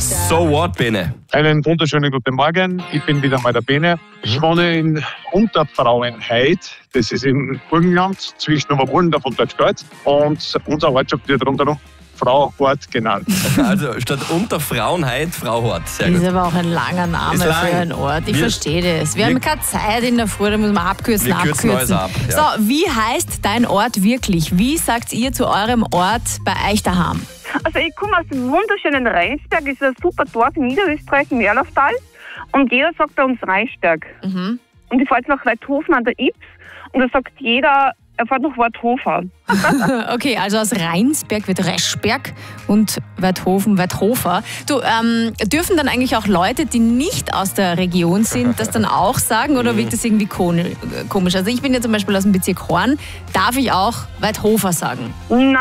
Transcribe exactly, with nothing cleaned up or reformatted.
So what, Bene? Einen wunderschönen guten Morgen, ich bin wieder mal der Bene. Ich wohne in Unterfrauenheid, das ist im Burgenland zwischen Oberwolndorf und Deutschkreuz, und unsere Ortschaft wird rundherum Frauhort genannt. Also statt Unterfrauenheit, Frauhort. Sehr Das gut. ist aber auch ein langer Name Ist lang. für einen Ort. Ich Wir- verstehe das. Wir, wir- haben keine Zeit in der Früh, da muss man abkürzen, Wir kürzen abkürzen. alles ab, ja. So, wie heißt dein Ort wirklich? Wie sagt ihr zu eurem Ort bei euch daheim? Also ich komme aus dem wunderschönen Rheinsberg, das ist ein super Dorf in Niederösterreich, im Erlauftal. Und jeder sagt bei uns Rheinsberg. Mhm. Und ich fahre jetzt nach Weidhofen an der Ips und da sagt jeder, er fährt nach Weidhofer. Okay, also aus Rheinsberg wird Reschberg und Weidhofen, Weidhofer. Du, ähm, dürfen dann eigentlich auch Leute, die nicht aus der Region sind, das dann auch sagen oder wirkt das irgendwie koni- komisch? Also ich bin ja zum Beispiel aus dem Bezirk Horn, darf ich auch Weidhofer sagen? Na,